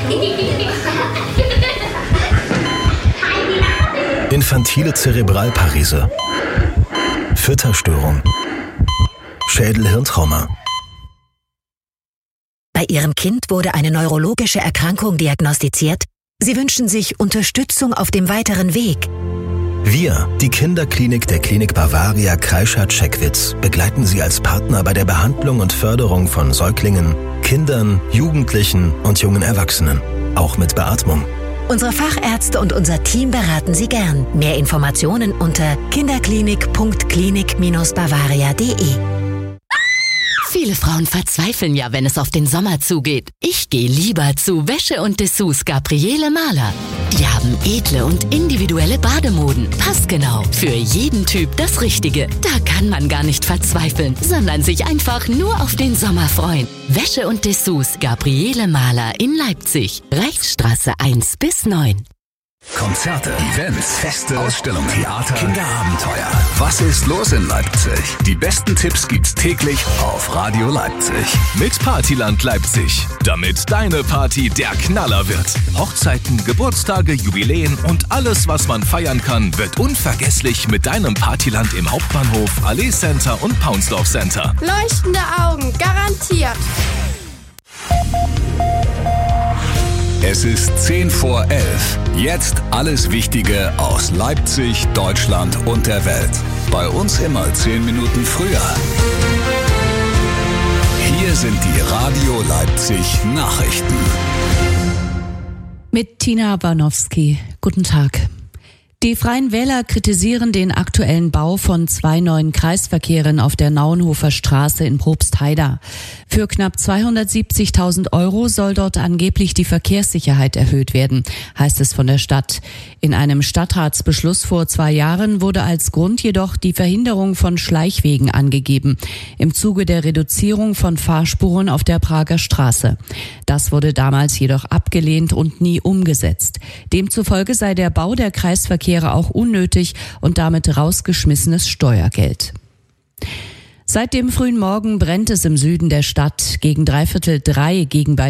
Infantile Zerebralparese, Fütterstörung, Schädel-Hirntrauma. Bei Ihrem Kind wurde eine neurologische Erkrankung diagnostiziert. Sie wünschen sich Unterstützung auf dem weiteren Weg. Wir, die Kinderklinik der Klinik Bavaria Kreischer-Checkwitz, begleiten Sie als Partner bei der Behandlung und Förderung von Säuglingen, Kindern, Jugendlichen und jungen Erwachsenen, auch mit Beatmung. Unsere Fachärzte und unser Team beraten Sie gern. Mehr Informationen unter kinderklinik.klinik-bavaria.de. Viele Frauen verzweifeln ja, wenn es auf den Sommer zugeht. Ich gehe lieber zu Wäsche und Dessous Gabriele Mahler. Die haben edle und individuelle Bademoden. Passgenau. Für jeden Typ das Richtige. Da kann man gar nicht verzweifeln, sondern sich einfach nur auf den Sommer freuen. Wäsche und Dessous Gabriele Mahler in Leipzig. Reichsstraße 1-9. Konzerte, Events, Feste, Ausstellungen, Theater, Kinderabenteuer. Was ist los in Leipzig? Die besten Tipps gibt's täglich auf Radio Leipzig. Mit Partyland Leipzig. Damit deine Party der Knaller wird. Hochzeiten, Geburtstage, Jubiläen und alles, was man feiern kann, wird unvergesslich mit deinem Partyland im Hauptbahnhof, Allee Center und Paunsdorf Center. Leuchtende Augen, garantiert. Es ist 10 vor 11. Jetzt alles Wichtige aus Leipzig, Deutschland und der Welt. Bei uns immer 10 Minuten früher. Hier sind die Radio Leipzig Nachrichten. Mit Tina Warnowski. Guten Tag. Die Freien Wähler kritisieren den aktuellen Bau von 2 neuen Kreisverkehren auf der Nauenhofer Straße in Probstheida. Für knapp 270.000 € soll dort angeblich die Verkehrssicherheit erhöht werden, heißt es von der Stadt. In einem Stadtratsbeschluss vor 2 Jahren wurde als Grund jedoch die Verhinderung von Schleichwegen angegeben, im Zuge der Reduzierung von Fahrspuren auf der Prager Straße. Das wurde damals jedoch abgelehnt und nie umgesetzt. Demzufolge sei der Bau der Kreisverkehre auch unnötig und damit rausgeschmissenes Steuergeld. Seit dem frühen Morgen brennt es im Süden der Stadt. Gegen 2:45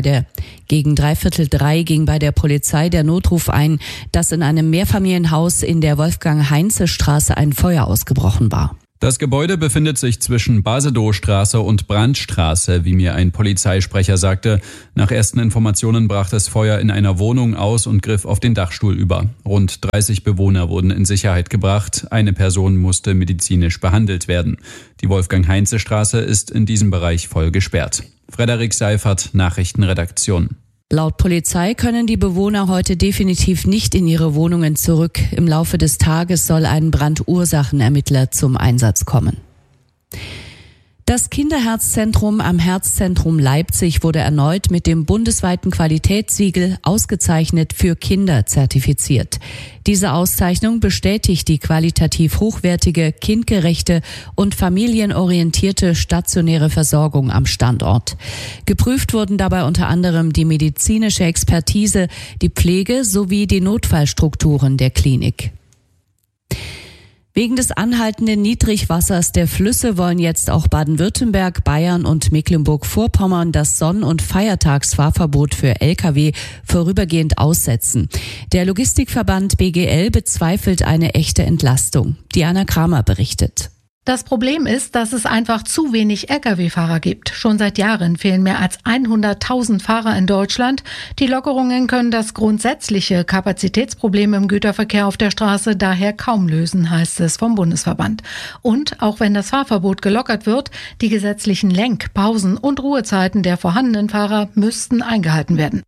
ging bei der Polizei der Notruf ein, dass in einem Mehrfamilienhaus in der Wolfgang-Heinze-Straße ein Feuer ausgebrochen war. Das Gebäude befindet sich zwischen Basedowstraße und Brandstraße, wie mir ein Polizeisprecher sagte. Nach ersten Informationen brach das Feuer in einer Wohnung aus und griff auf den Dachstuhl über. Rund 30 Bewohner wurden in Sicherheit gebracht. Eine Person musste medizinisch behandelt werden. Die Wolfgang-Heinze-Straße ist in diesem Bereich voll gesperrt. Frederik Seifert, Nachrichtenredaktion. Laut Polizei können die Bewohner heute definitiv nicht in ihre Wohnungen zurück. Im Laufe des Tages soll ein Brandursachenermittler zum Einsatz kommen. Das Kinderherzzentrum am Herzzentrum Leipzig wurde erneut mit dem bundesweiten Qualitätssiegel ausgezeichnet für Kinder zertifiziert. Diese Auszeichnung bestätigt die qualitativ hochwertige, kindgerechte und familienorientierte stationäre Versorgung am Standort. Geprüft wurden dabei unter anderem die medizinische Expertise, die Pflege sowie die Notfallstrukturen der Klinik. Wegen des anhaltenden Niedrigwassers der Flüsse wollen jetzt auch Baden-Württemberg, Bayern und Mecklenburg-Vorpommern das Sonn- und Feiertagsfahrverbot für Lkw vorübergehend aussetzen. Der Logistikverband BGL bezweifelt eine echte Entlastung. Diana Kramer berichtet. Das Problem ist, dass es einfach zu wenig Lkw-Fahrer gibt. Schon seit Jahren fehlen mehr als 100.000 Fahrer in Deutschland. Die Lockerungen können das grundsätzliche Kapazitätsproblem im Güterverkehr auf der Straße daher kaum lösen, heißt es vom Bundesverband. Und auch wenn das Fahrverbot gelockert wird, die gesetzlichen Lenk-, Pausen- und Ruhezeiten der vorhandenen Fahrer müssten eingehalten werden.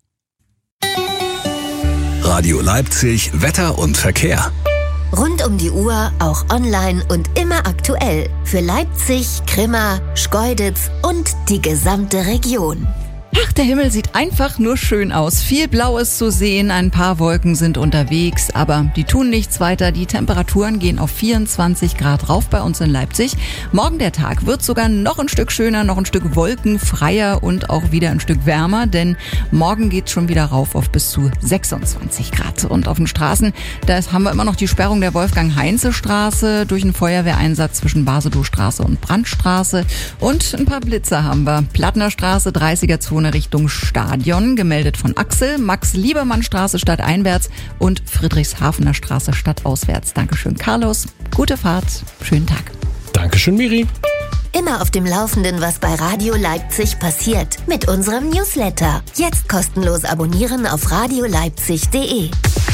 Radio Leipzig, Wetter und Verkehr. Rund um die Uhr, auch online und immer aktuell. Für Leipzig, Grimma, Schkeuditz und die gesamte Region. Ach, der Himmel sieht einfach nur schön aus. Viel Blaues zu sehen, ein paar Wolken sind unterwegs, aber die tun nichts weiter. Die Temperaturen gehen auf 24 Grad rauf bei uns in Leipzig. Morgen der Tag wird sogar noch ein Stück schöner, noch ein Stück wolkenfreier und auch wieder ein Stück wärmer, denn morgen geht's schon wieder rauf auf bis zu 26 Grad. Und auf den Straßen, da haben wir immer noch die Sperrung der Wolfgang-Heinze-Straße durch einen Feuerwehreinsatz zwischen Basedowstraße und Brandstraße. Und ein paar Blitzer haben wir. Plattner Straße, 30er Zone Grauzone Richtung Stadion, gemeldet von Axel, Max-Liebermann-Straße stadteinwärts und Friedrichshafener Straße stadtauswärts. Dankeschön, Carlos. Gute Fahrt, schönen Tag. Dankeschön, Miri. Immer auf dem Laufenden, was bei Radio Leipzig passiert. Mit unserem Newsletter. Jetzt kostenlos abonnieren auf radioleipzig.de.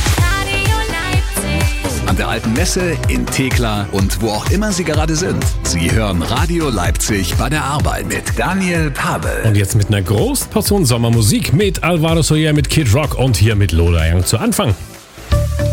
An der Alten Messe, in Thekla und wo auch immer Sie gerade sind. Sie hören Radio Leipzig bei der Arbeit mit Daniel Pavel. Und jetzt mit einer großen Portion Sommermusik mit Alvaro Soler, mit Kid Rock und hier mit Lola Young zu Anfang.